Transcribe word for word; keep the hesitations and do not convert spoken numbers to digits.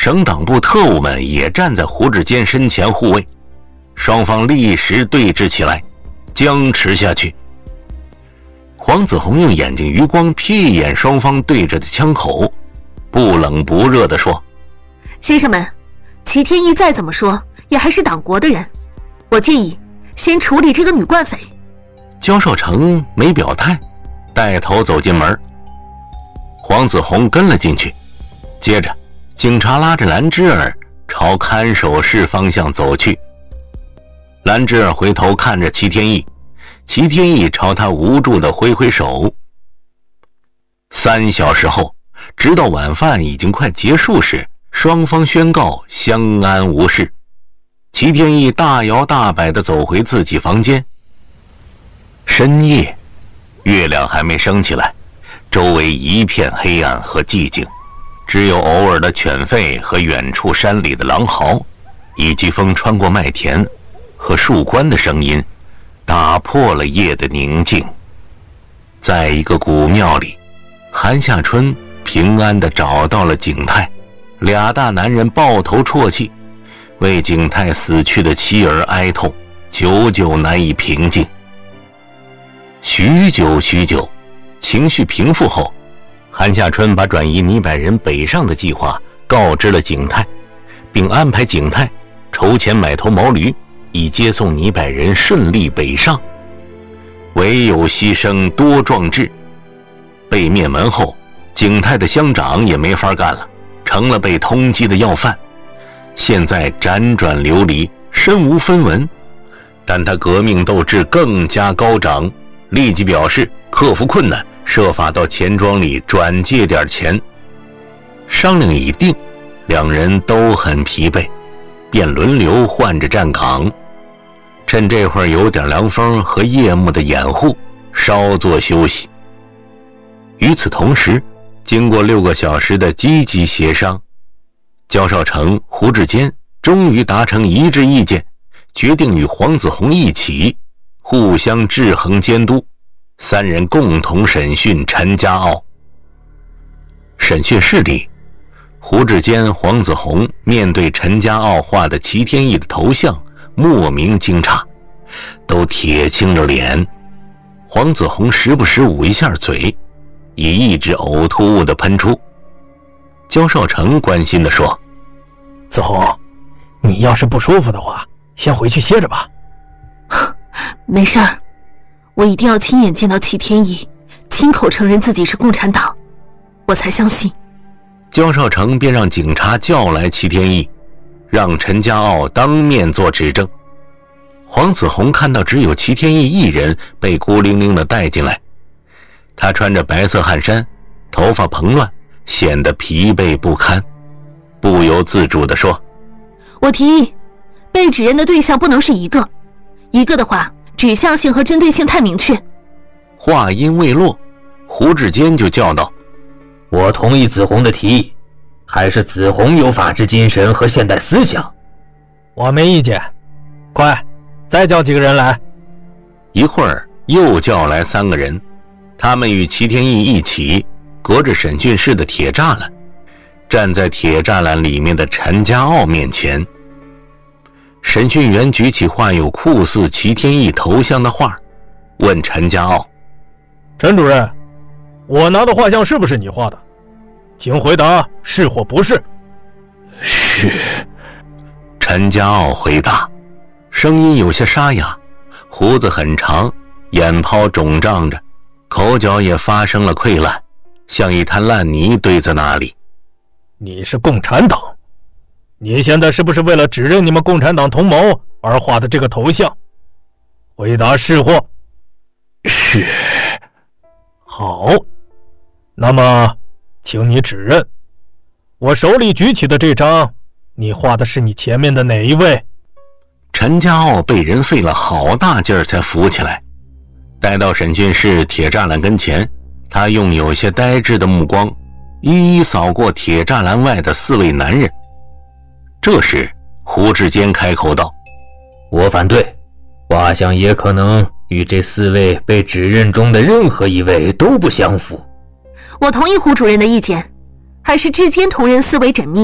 省党部特务们也站在胡志坚身前护卫，双方立时对峙起来，僵持下去。黄子弘用眼睛余光瞥一眼双方对着的枪口，不冷不热地说： 先生们，齐天意再怎么说也还是党国的人，我建议先处理这个女惯匪。 焦少成没表态，带头走进门。黄子弘跟了进去，接着警察拉着兰芝儿朝看守室方向走去。兰芝儿回头看着齐天意，齐天意朝他无助地挥挥手。三小时后，直到晚饭已经快结束时，双方宣告相安无事。齐天意大摇大摆地走回自己房间。深夜，月亮还没升起来，周围一片黑暗和寂静，只有偶尔的犬吠和远处山里的狼嚎，以及风穿过麦田和树冠的声音，打破了夜的宁静。在一个古庙里，韩夏春平安地找到了景泰，俩大男人抱头啜泣，为景泰死去的妻儿哀痛，久久难以平静。许久许久，情绪平复后，韩夏春把转移泥百人北上的计划告知了景泰，并安排景泰筹钱买头毛驴，以接送泥百人顺利北上。唯有牺牲多壮志。被灭门后，景泰的乡长也没法干了，成了被通缉的要犯。现在辗转流离，身无分文，但他革命斗志更加高涨，立即表示克服困难，设法到钱庄里转借点钱。商量已定，两人都很疲惫，便轮流换着站岗，趁这会儿有点凉风和夜幕的掩护，稍作休息。与此同时，经过六个小时的积极协商，焦少成、胡志坚终于达成一致意见，决定与黄子弘一起互相制衡监督，三人共同审讯陈家傲。审讯室里，胡志坚、黄子弘面对陈家傲画的齐天意的头像，莫名惊诧，都铁青着脸。黄子弘时不时捂一下嘴，以抑制呕吐物的喷出。焦少成关心地说： 子弘，你要是不舒服的话，先回去歇着吧。 没事儿，我一定要亲眼见到齐天意亲口承认自己是共产党，我才相信。 焦少成便让警察叫来齐天意，让陈家傲当面做指证。黄子弘看到只有齐天意一人被孤零零地带进来，他穿着白色汗衫，头发蓬乱，显得疲惫不堪，不由自主地说： 我提议被指认的对象不能是一个，一个的话指向性和针对性太明确。 话音未落，胡志坚就叫道： 我同意子弘的提议，还是子弘有法治精神和现代思想。 我没意见，快再叫几个人来。 一会儿又叫来三个人，他们与齐天意一起隔着审讯室的铁栅栏，站在铁栅栏里面的陈家傲面前。审讯员举起画有酷似齐天意头像的画，问陈家傲： 陈主任，我拿的画像是不是你画的？请回答是或不是。 是。 陈家傲回答，声音有些沙哑，胡子很长，眼泡肿胀着，口角也发生了溃烂，像一滩烂泥堆在那里。 你是共产党，你现在是不是为了指认你们共产党同谋而画的这个头像？回答是或。 是。 好，那么请你指认，我手里举起的这张，你画的是你前面的哪一位？ 陈家傲被人费了好大劲儿才扶起来，带到审讯室铁栅栏跟前，他用有些呆滞的目光一一扫过铁栅栏外的四位男人。这时胡志坚开口道： 我反对，画像也可能与这四位被指认中的任何一位都不相符。 我同意胡主任的意见，还是志坚同仁思维缜密，